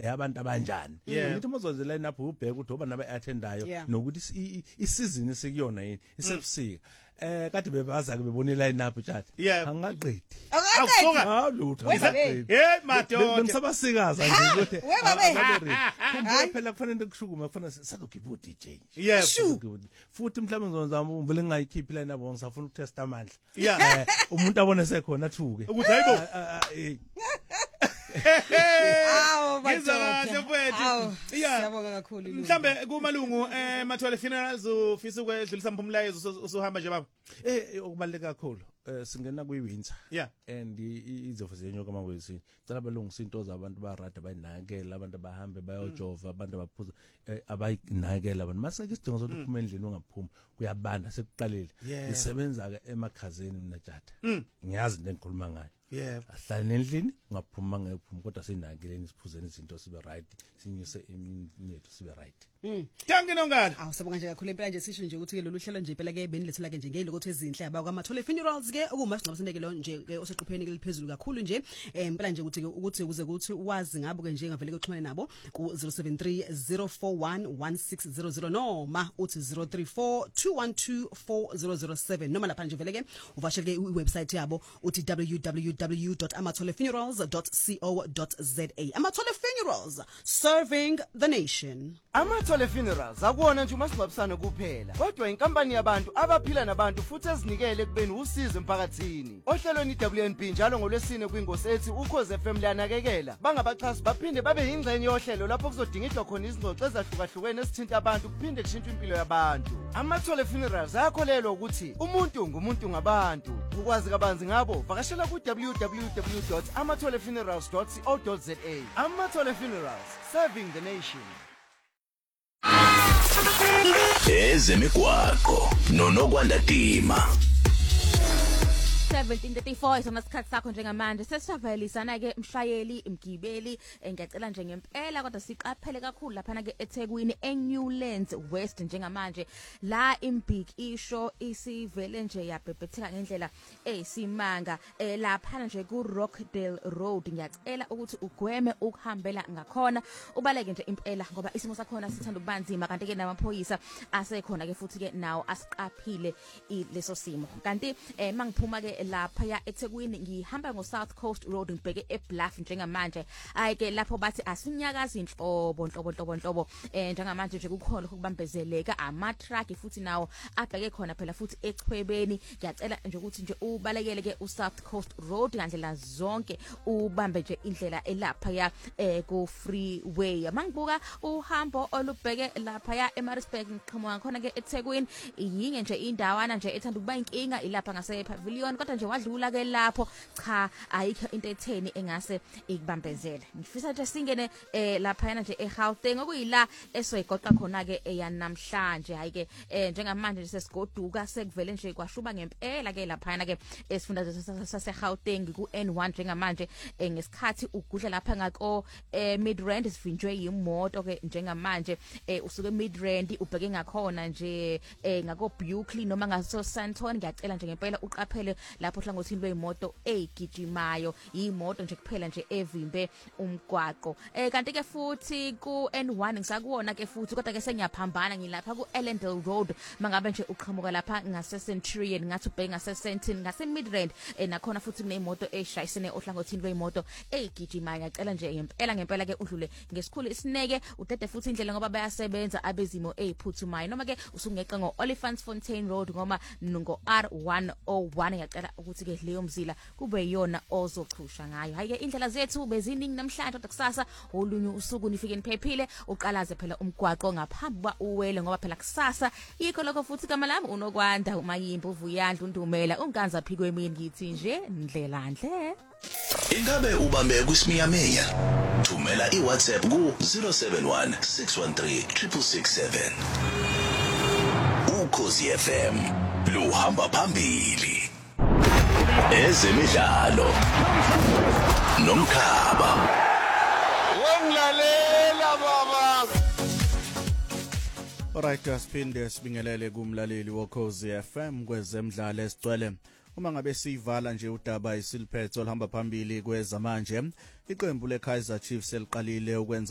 abantu abanjani ngithi mozwenze line up ubheka ukuthi oba nabe attendayo nokuthi isizini esikuyona yini isebusika kade bebaza ke bebona line up chat angaqedi awusuka lutho madoda bengisabasikaza nje ukuthi kumbe phela kufanele kushukume kufanele sazokhipha uDJ futhi mhlawumbe ngizozama uvele ngayikhiphi line up ngisafuna ukutesta amandla umuntu abone sekhona thuke ukuthi hayibo Siyabonga kakhulu mhlambe kumalungu Mathole Funerals ufisa ukwedlulisa umlayezo usuhamba nje baba okubaleka kakhulu singena kwi-winter and izifo zenyoka mangwezi cela balungisa into zabantu barada bayinakela abantu abahambe bayojova abantu abaphuza abayinakela abantu maseke isidingo sokuthi uphume endlini ungaphuma kuyabanda sekuqalile ngisebenza ke emakhazeni mina tjata ngiyazi into engikhuluma ngayo ahlala endlini ungaphuma ngephuma kodwa sinakeleni siphuzeni izinto sibe right sinyuse iminetho sibe right Thangi nongala awusabonga nje kakhulu impela nje sisho nje ukuthi ke lolu hlelo nje impela ke benilethela ke nje ngelokuthi ezinhle abakwaMathole Funerals ke okumasingcwabisane ke lo nje ke oseqhupheni ke liphezulu kakhulu nje impela nje ukuthi ukuze ukuthi wazi ngabo ke nje ngavele kuxhumane nabo ku 0730411600 noma uthi 0342124007 noma lapha nje vele ke uvashele ke iwebsite yabo uthi www.amatholefunerals.co.za Amathole Funerals serving the nation. Amathole Funerals akuona nje umasingcwabisane kuphela kodwa inkampani yabantu abaphila nabantu futhi ezinikele kubeni usizo emphakathini. Ohlelweni WNB njalo ngolwesine kwingosi ethi ukhoze FM liyanakekela bangabaxhasi baphinde babe yingxenye yohlelo lapho kuzodingidwa khona izingxoxo ezahlukahlukene esithinta abantu kuphinde kushintshe impilo yabantu. Amathole Funerals ayakholelwa ukuthi umuntu ngumuntu ngabantu. Ukwazi kabanzi ngabo vakashela ku www.amatholefunerals.co.za. Amathole Funerals serving the nation. Ezemigwaqo nonokwanda Dima 1734 isona sikhathi sakho njengamanje sesisavelisana ke umshayeli umgibeli ngiyacela nje ngempela kodwa siqaphele kakhulu lapha ke eThekwini eNewlands West njengamanje la imbig isho isivele nje yabhebhetheka ngendlela eyisimanga lapha nje ku Rockdale Road ngiyacela ukuthi ugweme ukuhambela ngakhona ubaleke nje impela ngoba isimo sakhona sithanda ukubanzima kanti ke namaphoyisa asekhona ke futhi ke nawo asiqaphile leso simo kanti mangiphuma ke lapha ya eThekwini ngihamba ngo South Coast Road ngibheke eBluff njengamanje ayike lapho bathi asinyakaza inhlobo njengamanje nje kukhona ukubambezeleka ama truck futhi nawo abheke khona phela futhi echwebeni ngiyacela nje ukuthi nje ubalekele ke uSouth Coast Road ngandlela zonke ubambe nje indlela elapha ya ku freeway mangibuka uhambo olubheke lapha ya eMaritzburg ngiqhamuka khona ke eThekwini yinge nje indawana nje ethanda ukuba inkinga ilapha ngase pavilion kodwa nje wadlula ke lapho cha ayikho into etheni engase ikubambezele ngifisa nje singene lapha yana nje eGauteng okuyila esoyigoqa khona ke eyanamhlanje hayi ke njengamanje sesigoduka sekuvele nje kwashuba ngempela ke lapha yana ke esifunda saseGauteng ku N1 njengamanje ngesikhathi ugudla lapha ngako Midrand sivinjwe yimoto ke njengamanje usuke Midrand ubheke ngakhona nje ngako Buckley noma ngaso Santon ngiyacela nje ngempela uqaphele lapho hlangothini lweyimoto egijimayo imoto nje kuphela nje evimbe umgwaqo kanti ke futhi ku N1 ngisakuona ke futhi kodwa ke sengiyaphambana ngilapha ku Ellendale Road mangabe nje uqhamuka lapha ngase Centurion ngathi ubheke ngase Sentin ngase Midrand nakhona futhi kuneimoto eshayisene ohlangothini lweyimoto egijimayo ngiyacela nje ngempela ke udlule ngesikhulu isineke udede futhi indlela ngoba bayasebenza abezimo eziphuthumayo noma ke usungeqa ngo Olifantsfontein Road ngoma ngo R101 ngiyacela ukuthi ke leyo mzila kube yona ozoqhusha ngayo hayi ke indlela zethu beziningi namhlanje kodwa kusasa olunye usuku nifike niphephile uqalaze phela umgwaqo ngaphambi kwa uwele ngoba phela kusasa yikho lokho futhi kama lami unokwanda umayimbo uvuyandla undumela unganza phikwe emini ngithi nje ndlela ndle Ingabe ubambe kusimiyameya thumela iWhatsApp ku 0716136667 Ukhozi FM luhamba phambili ezemidlalo nomkhaba Wenglalela baba Alright asiphinde sibingelele kumlaleli woKhozi FM kwezemidlalo esicwele uma ngabe sivala nje udaba isiliphetho olhamba phambili kwezamanje iqembu leKaizer Chiefs eliqalile ukwenza